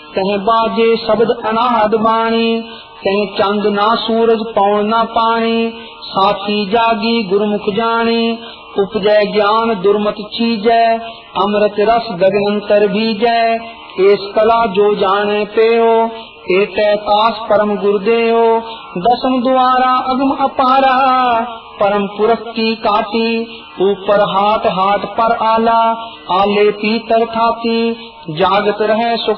कह बाजे शब्द अनाहद बाणी, कह चंद ना सूरज पौन ना पानी, साथी जागी गुरुमुख जाने, उपजय ज्ञान दुर्मत चीजै, अमृत रस गगनंतर बीजै, एस कला जो जाने पेयो, एतै तास परम गुरुदेव, दसम द्वारा अगम अपारा, परम पुरख की काटी, ऊपर हाट हाट पर आला, आले पीतर थाती, जागत रहे सुख